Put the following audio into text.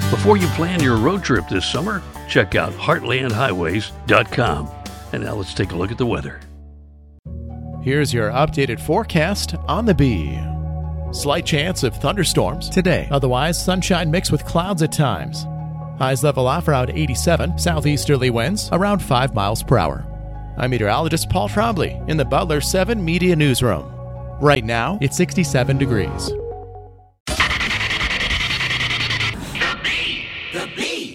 Before you plan your road trip this summer, check out heartlandhighways.com. And now let's take a look at the weather. Here's your updated forecast on the Bee. Slight chance of thunderstorms today. Otherwise, sunshine mixed with clouds at times. Highs level off around 87, southeasterly winds around 5 miles per hour. I'm meteorologist Paul Trombley in the Butler 7 Media Newsroom. Right now, it's 67 degrees.